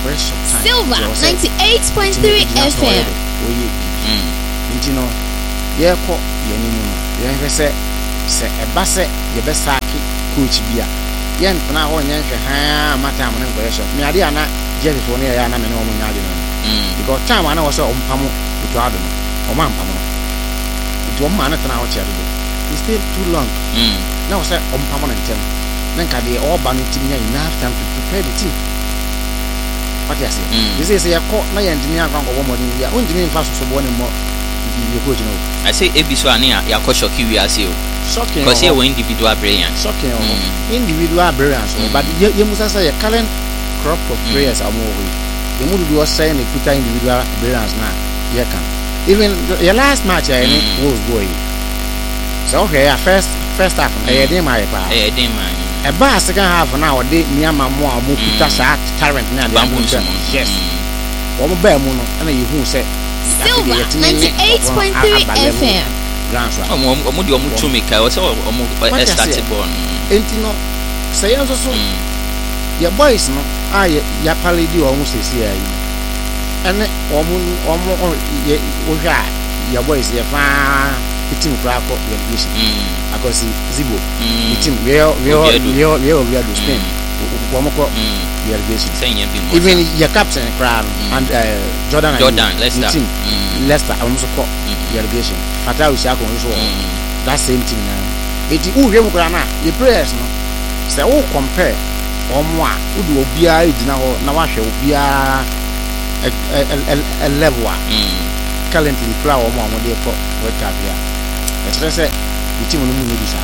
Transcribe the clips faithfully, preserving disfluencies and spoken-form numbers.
short time. Silver ninety-eight point three F M. Oye. Mm. Nti no ye ko ye ni mu. Ye hwe se se eba se ye be saaki coach bia. Ye ntna ho nya hwe ha mata am ne ko ye short. Me ade ana je before ne ya na me ne o mu nya ade no. Mm. Because time ana wo se o mpamo uto ado no. O ma mpamo no. Nti o ma na tna ho che ade. It stay too long. Mm. Now say o mpamo na ntem. Na nka de o ba no tim nya enough time to prepare the team. What you say? You say say ko na ye ntimi akwa ko mo ni ya. O ntimi mfa so so bo ne mo. You coach no. I say ebiso ani ya ko shocky we ase o. Shocking. Because here we individual brilliance. Shocking. Mm. Individual brilliance. Mm. But ye ye musa say current crop of mm. players are more we. Ye mu do say na put individual brilliance na ye can. Even your last match I any was boy. So okay, first first half I dey my pa. Eh dey my. E ba second half na o dey niama mo a mo kuta sa talent na dey am. Yes. Wo mo ba mu no na ye hu say Silver ninety-eight point three F M. Omo omo di omo chumika o say omo started born. Enti no say enso so your boys no ah ya pale di omo sesi ayi. Ene omo omo ye o hwa your boys ye fa team kra ko relegation. Akosi Zibo team we we we we we do Spain. Omo ko relegation. Even your captain kra and Jordan Jordan Leicester team Leicester almost ko relegation. Fata we shako so that same thing now. Eti u hwe mukra na the players no say we compare omo a u do obia edina ho na wa hwe obia a level a currently play omo omo dey for World Cup ya. E tell say the team no mu no bisa.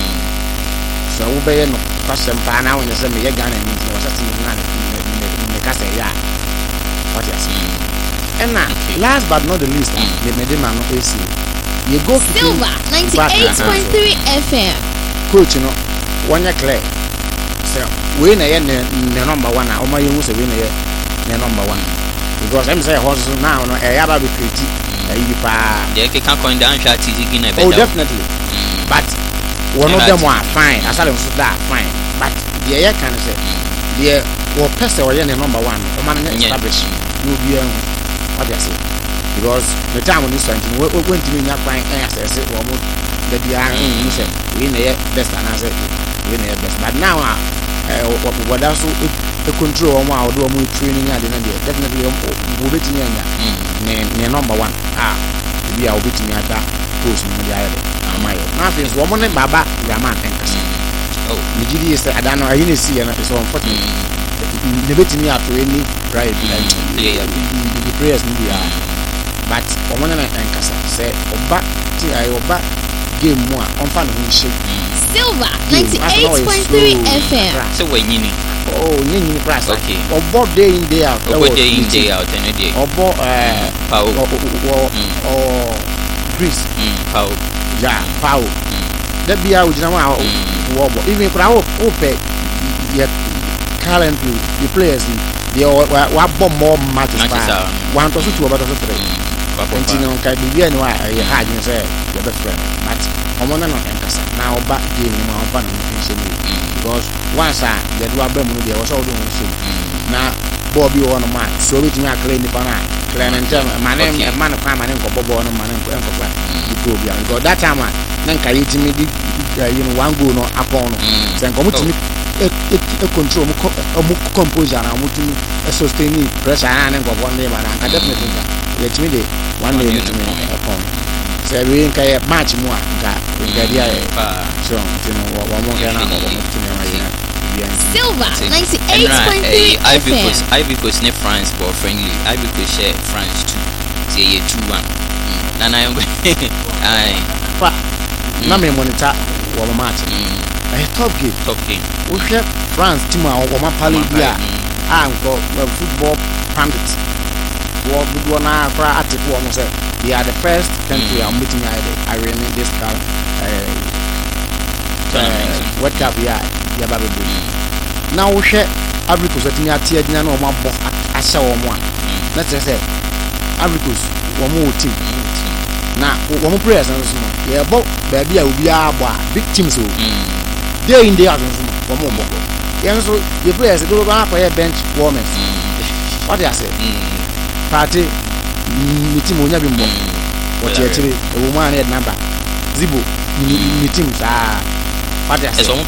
So we be no kwasem pa na won say me ye Ghana ni no was team na me ka say ya. What you say? And now, last but not the least, the Medema no A C. You go to Silver ninety-eight point three F M. Coach, you know, one year clear. So, we na the number one. How many you say we na the number one? Because I'm saying horse now, no, I have a critique. They can't coin down shot in a better. Oh, definitely. But one of them are fine. I saw them so that fine. But the air can say, the or person or the number one, or man established. No be what you say. Because the time when you start to went to me not buying access it or the D R you said we in the best and I said we in the best. But now what else the control on our do more training at the end definitely will be in number one. Ah we are with me at that post in the island. My nothing is woman and Baba Raman and Cassie. Oh, the G D is I don't know I didn't see and it's so unfortunate. The bit me after any right the prayers need but on one and Casa say oba ti I oba game more on fan of shake. Silver ninety-eight point three F M. So when you oh you price okay or board day in day out or day in day out any day or board uh power or Greece power yeah power that be out now even crowd open yet currently the players they are bomb more matches one to two about three and you know can be any why I had you say your best friend but I'm on now back game in my fun because once I the do abem no there was all doing so now Bobby on a man so with me clean the banana clean and tell my name man of my name for Bobo on man and go because that time then can you me you know one go no upon then come to me a control a composure and I'm to sustain pressure and go one day man I definitely let me the one day to me upon so we can match more so you know one more can Silver ninety-eight point three Ivory Coast Ivory Coast ne France ball friendly Ivory Coast share France two say ye two one and I am I na me monitor one match a top game top game we share France team a o ma pale bia anko football pundit wo do na fra atiku o mo say they are the first country I'm meeting I really this car uh what cup yeah ya ba be now we share Africans at me atia dina na o ma bo ahye wo mo a na tell say Africans wo mo team na wo mo players no so yeah bo ba bia obi abo a big teams o day in day out no wo mo bo yeah so the players go go for bench warmers what you say party mi team onya bi mbo what you three e wo man head number zibo mi team sa what you say eso mo